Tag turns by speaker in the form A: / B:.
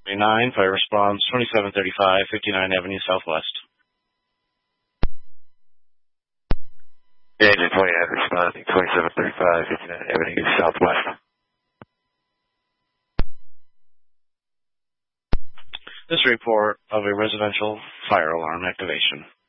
A: 9, fire response 2735 59 Avenue Southwest.
B: Agent 20 responding 2735 59 Avenue Southwest.
A: This report of a residential fire alarm activation.